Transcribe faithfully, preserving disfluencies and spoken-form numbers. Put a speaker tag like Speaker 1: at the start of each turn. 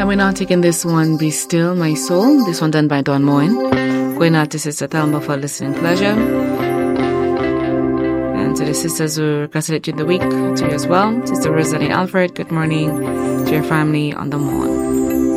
Speaker 1: And we're now taking this one, Be Still, My Soul. This one done by Don Moen. Going out to Sister Thelma for listening pleasure. And to the sisters who requested it during the week, to you as well. Sister Rosalie Alfred, good morning to your family on the morn.